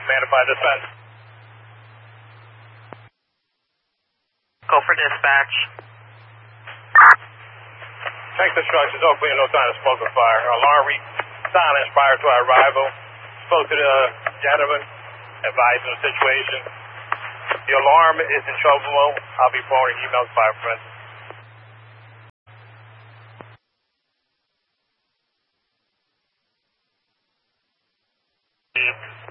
Manify dispatch. Go for dispatch. Tank instructions, hopefully no sign of smoke or fire. Alarm silenced prior to our arrival. Spoke to the gentleman, advised on the situation. The alarm is in trouble mode. I'll be forwarding emails by friends.